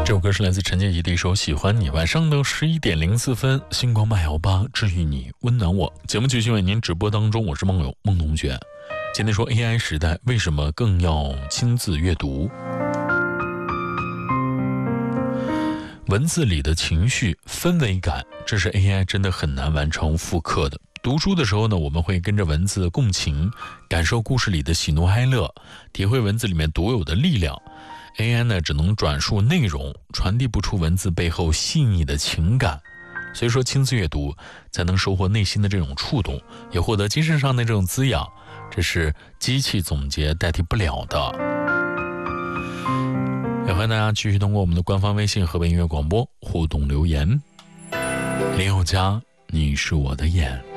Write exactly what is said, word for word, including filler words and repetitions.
这首歌是来自陈洁仪的一首《喜欢你》。晚上的十一点零四分，星光慢摇吧，治愈你，温暖我。节目继续为您直播当中，我是梦友孟同学。今天说 A I 时代为什么更要亲自阅读？文字里的情绪氛围感，这是 A I 真的很难完成复刻的。读书的时候呢，我们会跟着文字共情，感受故事里的喜怒哀乐，体会文字里面独有的力量。A I 呢，只能转述内容，传递不出文字背后细腻的情感。所以说，亲自阅读才能收获内心的这种触动，也获得精神上的这种滋养，这是机器总结代替不了的。也欢迎大家继续通过我们的官方微信河北音乐广播互动留言。林宥嘉，你是我的眼。